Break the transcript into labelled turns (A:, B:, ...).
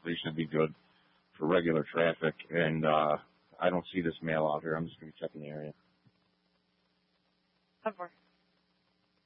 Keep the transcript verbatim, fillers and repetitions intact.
A: they should be good for regular traffic. And uh, I don't see this mail out here. I'm just going to be checking the area.
B: Of course.